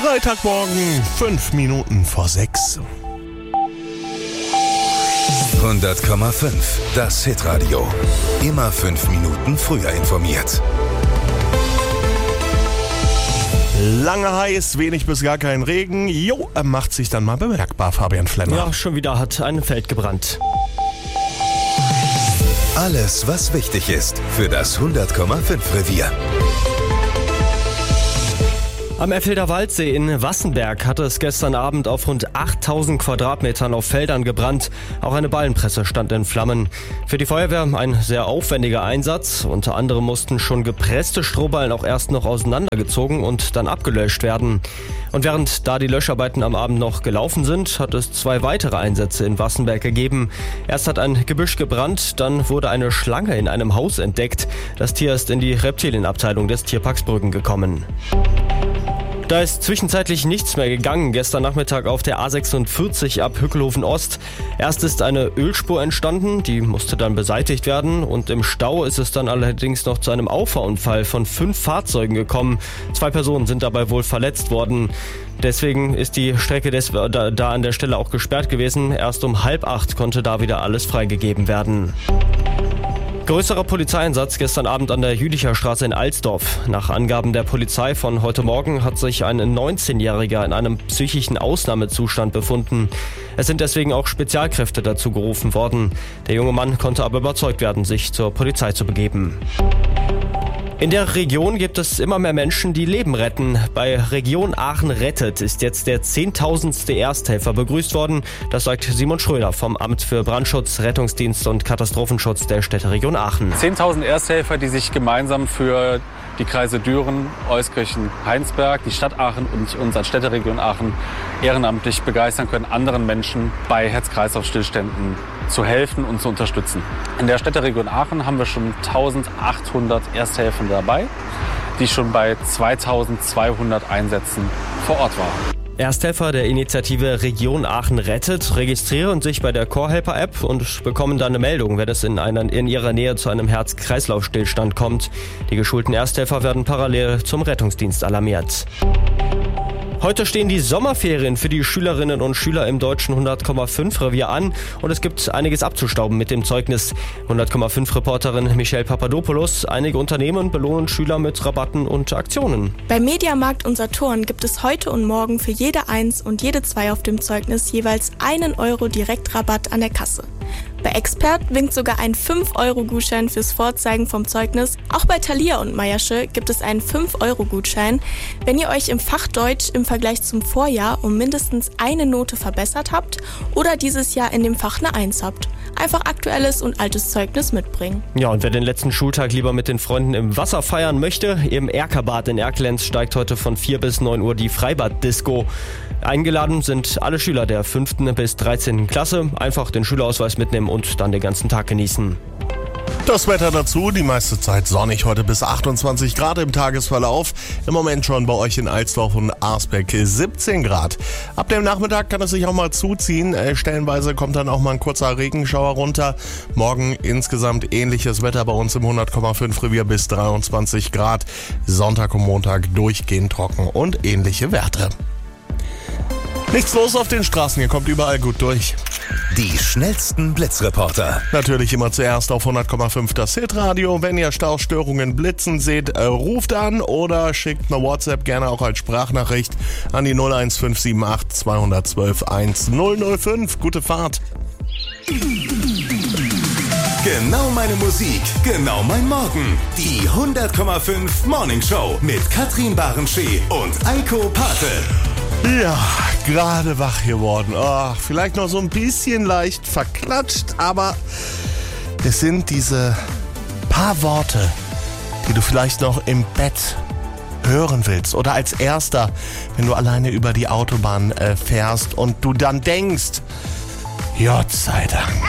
Freitagmorgen, 5 Minuten vor 6. 100,5. Das Hitradio. Immer 5 Minuten früher informiert. Lange heiß, wenig bis gar kein Regen. Macht sich dann mal bemerkbar, Fabian Flemmer. Ja, schon wieder hat ein Feld gebrannt. Alles, was wichtig ist für das 100,5 Revier. Am Effelder Waldsee in Wassenberg hatte es gestern Abend auf rund 8000 Quadratmetern auf Feldern gebrannt. Auch eine Ballenpresse stand in Flammen. Für die Feuerwehr ein sehr aufwendiger Einsatz. Unter anderem mussten schon gepresste Strohballen auch erst noch auseinandergezogen und dann abgelöscht werden. Und während da die Löscharbeiten am Abend noch gelaufen sind, hat es 2 weitere Einsätze in Wassenberg gegeben. Erst hat ein Gebüsch gebrannt, dann wurde eine Schlange in einem Haus entdeckt. Das Tier ist in die Reptilienabteilung des Tierparks Brüggen gekommen. Da ist zwischenzeitlich nichts mehr gegangen. Gestern Nachmittag auf der A46 ab Hückelhoven Ost. Erst ist eine Ölspur entstanden, die musste dann beseitigt werden. Und im Stau ist es dann allerdings noch zu einem Auffahrunfall von 5 Fahrzeugen gekommen. 2 Personen sind dabei wohl verletzt worden. Deswegen ist die Strecke da an der Stelle auch gesperrt gewesen. Erst um 7:30 konnte da wieder alles freigegeben werden. Größerer Polizeieinsatz gestern Abend an der Jülicher Straße in Alsdorf. Nach Angaben der Polizei von heute Morgen hat sich ein 19-Jähriger in einem psychischen Ausnahmezustand befunden. Es sind deswegen auch Spezialkräfte dazu gerufen worden. Der junge Mann konnte aber überzeugt werden, sich zur Polizei zu begeben. In der Region gibt es immer mehr Menschen, die Leben retten. Bei Region Aachen rettet ist jetzt der 10.000. Ersthelfer begrüßt worden. Das sagt Simon Schröder vom Amt für Brandschutz, Rettungsdienst und Katastrophenschutz der Städteregion Aachen. 10.000 Ersthelfer, die sich gemeinsam für die Kreise Düren, Euskirchen, Heinsberg, die Stadt Aachen und uns als Städteregion Aachen ehrenamtlich begeistern können, anderen Menschen bei Herz-Kreislauf-Stillständen zu helfen und zu unterstützen. In der Städteregion Aachen haben wir schon 1.800 Ersthelfer dabei, die schon bei 2.200 Einsätzen vor Ort waren. Ersthelfer der Initiative Region Aachen rettet registrieren sich bei der Core-Helper-App und bekommen dann eine Meldung, wenn es in ihrer Nähe zu einem Herz-Kreislauf-Stillstand kommt. Die geschulten Ersthelfer werden parallel zum Rettungsdienst alarmiert. Heute stehen die Sommerferien für die Schülerinnen und Schüler im deutschen 100,5 Revier an und es gibt einiges abzustauben mit dem Zeugnis. 100,5 Reporterin Michelle Papadopoulos, einige Unternehmen belohnen Schüler mit Rabatten und Aktionen. Beim Mediamarkt und Saturn gibt es heute und morgen für jede 1 und jede 2 auf dem Zeugnis jeweils 1 Euro Direktrabatt an der Kasse. Bei Expert winkt sogar ein 5-Euro-Gutschein fürs Vorzeigen vom Zeugnis. Auch bei Thalia und Meiersche gibt es einen 5-Euro-Gutschein, wenn ihr euch im Fach Deutsch im Vergleich zum Vorjahr um mindestens eine Note verbessert habt oder dieses Jahr in dem Fach eine 1 habt. Einfach aktuelles und altes Zeugnis mitbringen. Ja, und wer den letzten Schultag lieber mit den Freunden im Wasser feiern möchte, im Erkerbad in Erkelenz steigt heute von 4 bis 9 Uhr die Freibad-Disco. Eingeladen sind alle Schüler der 5. bis 13. Klasse. Einfach den Schülerausweis mitnehmen und dann den ganzen Tag genießen. Das Wetter dazu, die meiste Zeit sonnig, heute bis 28 Grad im Tagesverlauf. Im Moment schon bei euch in Alsdorf und Arsbeck 17 Grad. Ab dem Nachmittag kann es sich auch mal zuziehen. Stellenweise kommt dann auch mal ein kurzer Regenschauer runter. Morgen insgesamt ähnliches Wetter bei uns im 100,5 Revier bis 23 Grad. Sonntag und Montag durchgehend trocken und ähnliche Werte. Nichts los auf den Straßen, ihr kommt überall gut durch. Die schnellsten Blitzreporter. Natürlich immer zuerst auf 100,5 das Hitradio. Wenn ihr Staustörungen blitzen seht, ruft an oder schickt eine WhatsApp, gerne auch als Sprachnachricht an die 01578 212 1005. Gute Fahrt. Genau meine Musik, genau mein Morgen. Die 100,5 Morning Show mit Katrin Barenschee und Eiko Pate. Ja, gerade wach geworden. Vielleicht noch so ein bisschen leicht verklatscht, aber es sind diese paar Worte, die du vielleicht noch im Bett hören willst oder als erster, wenn du alleine über die Autobahn fährst und du dann denkst, Gott sei Dank.